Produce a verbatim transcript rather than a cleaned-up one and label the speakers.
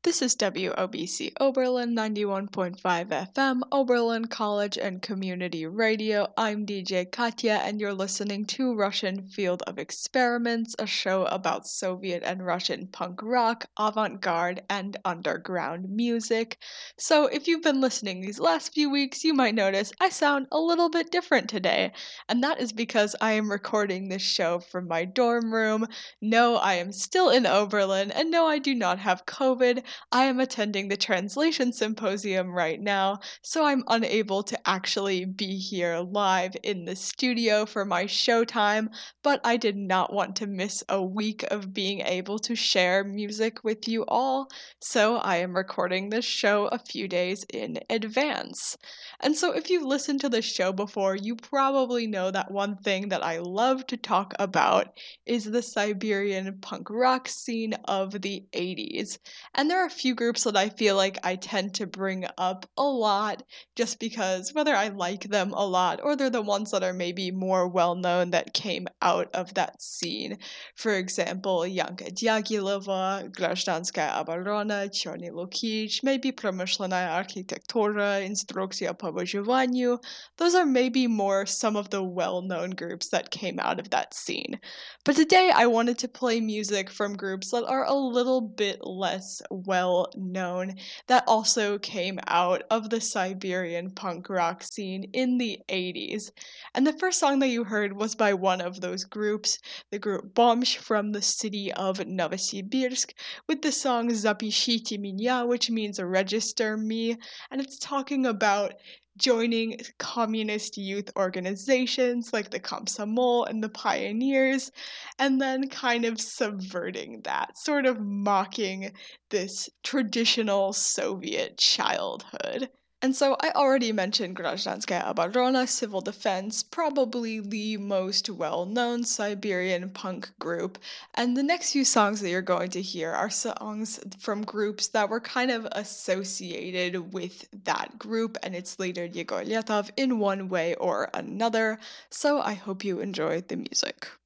Speaker 1: This is W O B C Oberlin ninety-one point five F M, Oberlin College and Community Radio. I'm D J Katya, and you're listening to Russian Field of Experiments, a show about Soviet and Russian punk rock, avant-garde, and underground music. So if you've been listening these last few weeks, you might notice I sound a little bit different today, and that is because I am recording this show from my dorm room. No, I am still in Oberlin, and no, I do not have COVID. I am attending the translation symposium right now, so I'm unable to actually be here live in the studio for my showtime, but I did not want to miss a week of being able to share music with you all, so I am recording this show a few days in advance. And so if you've listened to the show before, you probably know that one thing that I love to talk about is the Siberian punk rock scene of the eighties. And there are a few groups that I feel like I tend to bring up a lot just because whether I like them a lot or they're the ones that are maybe more well known that came out of that scene. For example, Yanka Diagileva, Gражданская оборона, Черный Лукич, maybe Промышленная архитектура, Инструкция по выживанию. Those are maybe more some of the well-known groups that came out of that scene. But today I wanted to play music from groups that are a little bit less well known that also came out of the Siberian punk rock scene in the eighties. And the first song that you heard was by one of those groups, the group Bomsh from the city of Novosibirsk, with the song Запишите меня, which means register me, and it's talking about joining communist youth organizations like the Komsomol and the Pioneers, and then kind of subverting that, sort of mocking this traditional Soviet childhood. And so I already mentioned Gражданская оборона, Civil Defense, probably the most well-known Siberian punk group, and the next few songs that you're going to hear are songs from groups that were kind of associated with that group and its leader Yegor Letov in one way or another, so I hope you enjoy the music.